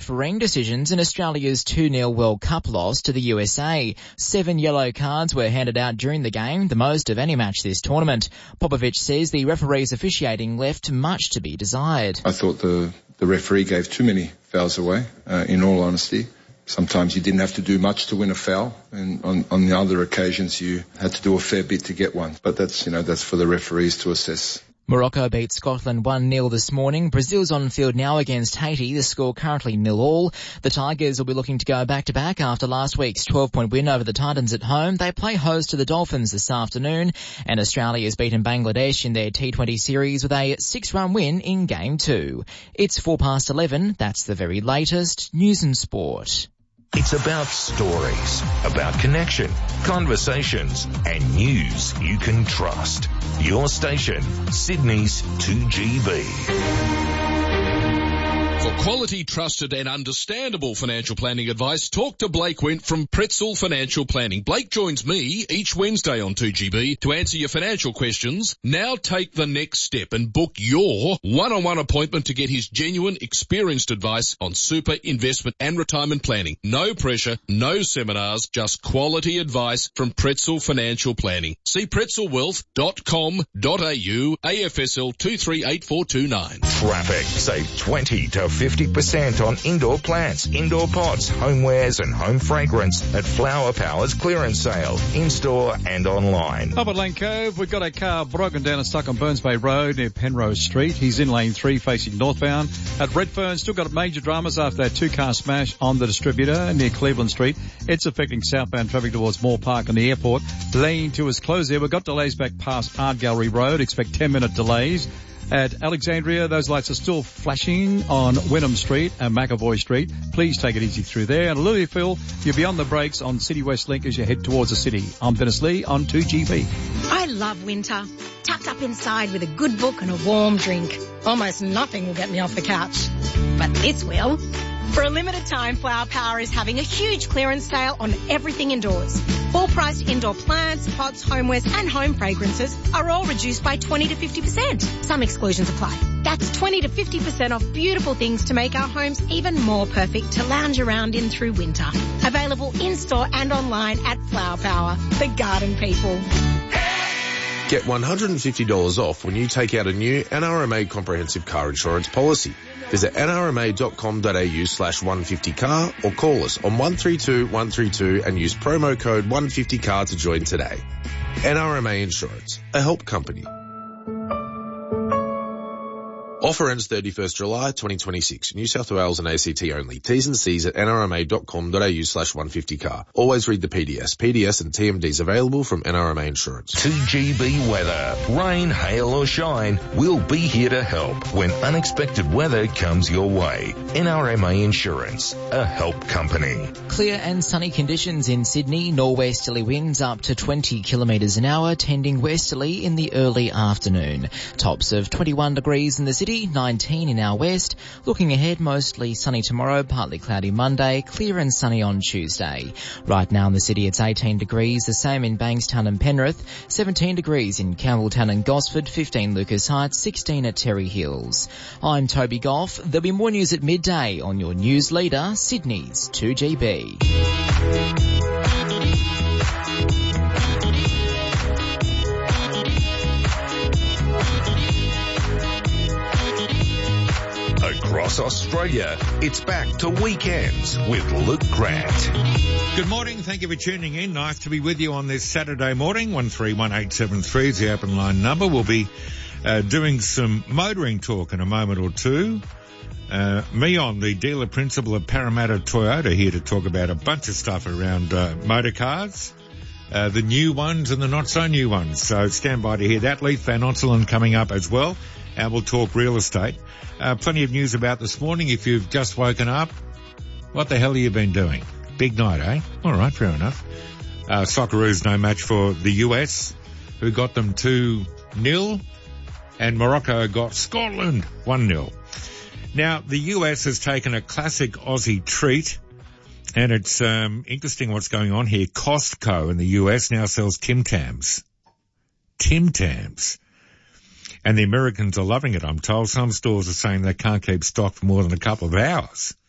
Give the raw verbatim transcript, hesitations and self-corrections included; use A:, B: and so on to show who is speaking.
A: refereeing decisions in Australia's two nil World Cup loss to the U S A. Seven yellow cards were handed out during the game, the most of any match this tournament. Popovic says the referee's officiating left much to be desired.
B: I thought the, the referee gave too many fouls away, uh, in all honesty. Sometimes you didn't have to do much to win a foul, and on, on the other occasions you had to do a fair bit to get one. But that's, you know, that's for the referees to assess.
A: Morocco beat Scotland one nil this morning. Brazil's on field now against Haiti, the score currently nil all. The Tigers will be looking to go back-to-back after last week's twelve-point win over the Titans at home. They play host to the Dolphins this afternoon, and Australia has beaten Bangladesh in their T twenty series with a six-run win in Game two. It's four past eleven. That's the very latest news and sport.
C: It's about stories, about connection, conversations, and news you can trust. Your station, Sydney's two G B.
D: For quality, trusted and understandable financial planning advice, talk to Blake Wint from Pretzel Financial Planning. Blake joins me each Wednesday on two G B to answer your financial questions. Now take the next step and book your one-on-one appointment to get his genuine, experienced advice on super, investment and retirement planning. No pressure, no seminars, just quality advice from Pretzel Financial Planning. See pretzel wealth dot com dot a u, A F S L two three eight four two nine.
C: Traffic. Save twenty to fifty percent on indoor plants, indoor pots, homewares and home fragrance at Flower Power's clearance sale, in-store and online.
E: Up at Lane Cove, we've got a car broken down and stuck on Burns Bay Road near Penrose Street. He's in lane three facing northbound. At Redfern, still got major dramas after that two-car smash on the distributor near Cleveland Street. It's affecting southbound traffic towards Moore Park and the airport. Lane two is closed there. We've got delays back past Art Gallery Road. Expect ten-minute delays. At Alexandria, those lights are still flashing on Wenham Street and McAvoy Street. Please take it easy through there. And Louisville, you're beyond the brakes on City West Link as you head towards the city. I'm Dennis Lee on two G B.
F: I love winter. Tucked up inside with a good book and a warm drink. Almost nothing will get me off the couch. But this will. For a limited time, Flower Power is having a huge clearance sale on everything indoors. Full-priced indoor plants, pots, homewares and home fragrances are all reduced by twenty to fifty percent. Some exclusions apply. That's twenty to fifty percent off beautiful things to make our homes even more perfect to lounge around in through winter. Available in-store and online at Flower Power, the garden people.
G: Get one hundred fifty dollars off when you take out a new N R M A comprehensive car insurance policy. Visit N R M A dot com dot a u slash one fifty car or call us on one three two one three two and use promo code one fifty car to join today. N R M A Insurance, a help company. Offer ends thirty-first July twenty twenty-six. New South Wales and A C T only. T's and C's at N R M A dot com dot a u slash one fifty car. Always read the P D S. P D S and T M Ds available from N R M A Insurance.
C: two G B weather. Rain, hail or shine, we'll be here to help when unexpected weather comes your way. N R M A Insurance, a help company.
A: Clear and sunny conditions in Sydney. Norwesterly winds up to twenty kilometres an hour, tending westerly in the early afternoon. Tops of twenty-one degrees in the city, nineteen in our west. Looking ahead, mostly sunny tomorrow, partly cloudy Monday, clear and sunny on Tuesday. Right now in the city it's eighteen degrees, the same in Bankstown and Penrith, seventeen degrees in Campbelltown and Gosford, fifteen Lucas Heights, sixteen at Terry Hills. I'm Toby Goff. There'll be more news at midday on your news leader, Sydney's two G B.
C: Across Australia, it's back to Weekends with Luke Grant.
H: Good morning. Thank you for tuning in. Nice to be with you on this Saturday morning. one three one eight seven three is the open line number. We'll be uh, doing some motoring talk in a moment or two. Uh, Mion, the dealer principal of Parramatta Toyota, here to talk about a bunch of stuff around uh, motor cars, uh, the new ones and the not so new ones. So stand by to hear that. Leith Van Onselen coming up as well. And we'll talk real estate. Uh, plenty of news about this morning. If you've just woken up, what the hell have you been doing? Big night, eh? All right, fair enough. Uh, Socceroos no match for the U S, who got them two nil, and Morocco got Scotland one nil. Now, the U S has taken a classic Aussie treat, and it's um, interesting what's going on here. Costco in the U S now sells Tim Tams. Tim Tams. And the Americans are loving it, I'm told. Some stores are saying they can't keep stock for more than a couple of hours.